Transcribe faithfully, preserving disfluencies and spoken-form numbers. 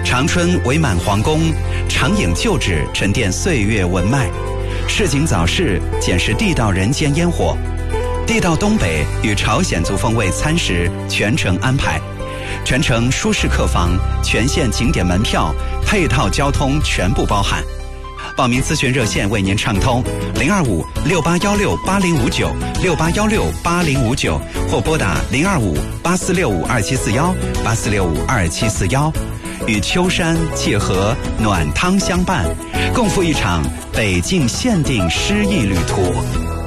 长春伪满皇宫，长影旧址，沉淀岁月文脉。市井早市，捡拾地道人间烟火。地道东北与朝鲜族风味餐食全程安排，全程舒适客房，全线景点门票，配套交通全部包含。报名咨询热线为您畅通零二五六八幺六八零五九六八幺六八零五九，或拨打零二五八四六五二七四幺八四六五二七四幺。与秋山楔河暖汤相伴，共赴一场北境限定诗意旅途。